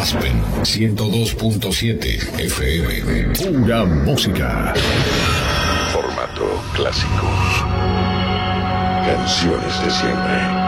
Aspen 102.7 FM. Pura música. Formato clásico. Canciones de siempre.